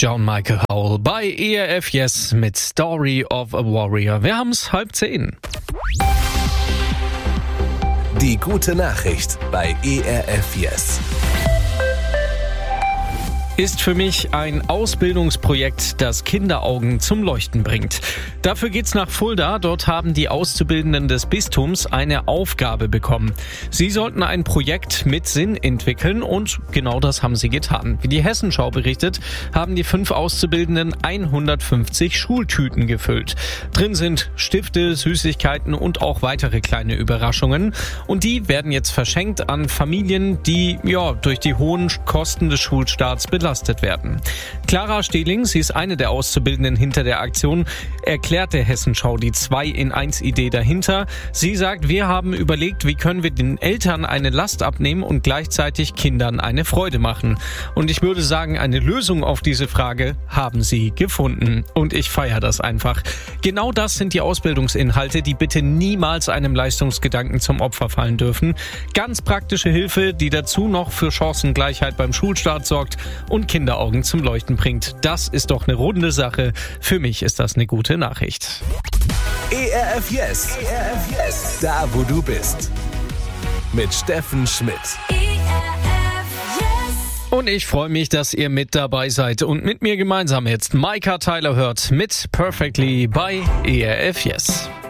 John Michael Howell bei ERF Yes mit Story of a Warrior. Wir haben's 9:30. Die gute Nachricht bei ERF Yes. Ist für mich ein Ausbildungsprojekt, das Kinderaugen zum Leuchten bringt. Dafür geht's nach Fulda. Dort haben die Auszubildenden des Bistums eine Aufgabe bekommen. Sie sollten ein Projekt mit Sinn entwickeln und genau das haben sie getan. Wie die Hessenschau berichtet, haben die 5 Auszubildenden 150 Schultüten gefüllt. Drin sind Stifte, Süßigkeiten und auch weitere kleine Überraschungen. Und die werden jetzt verschenkt an Familien, die durch die hohen Kosten des Schulstarts belastet werden. Clara Stehling, sie ist eine der Auszubildenden hinter der Aktion, erklärt der Hessenschau die 2-in-1-Idee dahinter. Sie sagt, wir haben überlegt, wie können wir den Eltern eine Last abnehmen und gleichzeitig Kindern eine Freude machen. Und ich würde sagen, eine Lösung auf diese Frage haben sie gefunden. Und ich feiere das einfach. Genau das sind die Ausbildungsinhalte, die bitte niemals einem Leistungsgedanken zum Opfer fallen dürfen. Ganz praktische Hilfe, die dazu noch für Chancengleichheit beim Schulstart sorgt und Kinderaugen zum Leuchten bringt. Das ist doch eine runde Sache. Für mich ist das eine gute Nachricht. ERF Yes. ERF Yes. Da, wo du bist. Mit Steffen Schmidt. Und ich freue mich, dass ihr mit dabei seid und mit mir gemeinsam jetzt Micah Tyler hört mit Perfectly bei ERF Yes.